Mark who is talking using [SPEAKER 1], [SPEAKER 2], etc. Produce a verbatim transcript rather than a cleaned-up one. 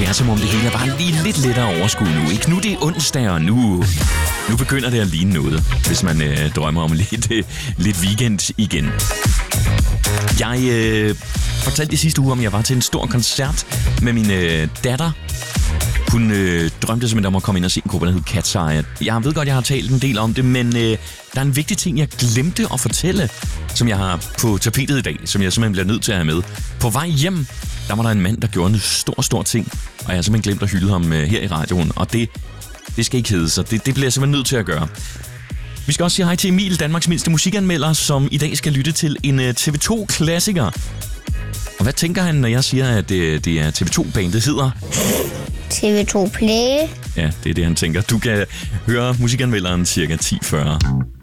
[SPEAKER 1] er som om det hele er bare lige lidt lettere overskud nu. Ikke? Nu det er onsdag, og nu, nu begynder det at ligne noget, hvis man øh, drømmer om lidt, øh, lidt weekend igen. Jeg øh, fortalte i sidste uge, om jeg var til en stor koncert med min øh, datter. Hun øh, drømte simpelthen om at komme ind og se en gruppe, der hed Cat's Eye. Jeg ved godt, jeg har talt en del om det, men øh, der er en vigtig ting, jeg glemte at fortælle, som jeg har på tapetet i dag, som jeg simpelthen bliver nødt til at have med. På vej hjem, der var der en mand, der gjorde en stor, stor ting, og jeg har simpelthen glemt at hylde ham øh, her i radioen, og det, det skal ikke hedde sig. Det, det bliver jeg simpelthen nødt til at gøre. Vi skal også sige hej til Emil, Danmarks mindste musikanmelder, som i dag skal lytte til en øh, T V to-klassiker. Og hvad tænker han, når jeg siger, at det, det er T V to-bandet hedder?
[SPEAKER 2] T V to Play.
[SPEAKER 1] Ja, det er det, han tænker. Du kan høre musikanmelderen cirka ti fyrre.